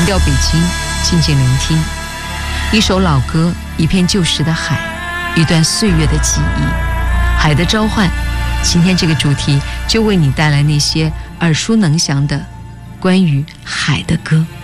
蓝调北京，静静聆听。一首老歌，一片旧时的海，一段岁月的记忆。海的召唤，今天这个主题就为你带来那些耳熟能详的关于海的歌。